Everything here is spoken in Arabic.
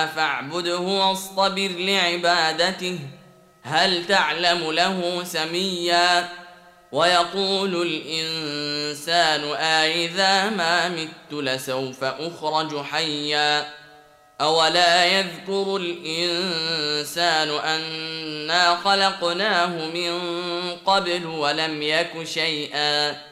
هذا فاعبده واصطبر لعبادته هل تعلم له سميا ويقول الإنسان أإذا ما مت لسوف أخرج حيا أولا يذكر الإنسان أنا خلقناه من قبل ولم يك شيئا